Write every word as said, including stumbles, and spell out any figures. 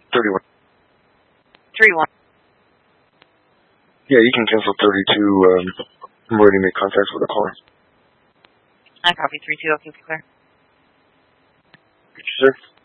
thirty-one. three one. Yeah, you can cancel thirty-two. Um, I'm already made contact with the caller. I copy three two. Okay, clear. Sir?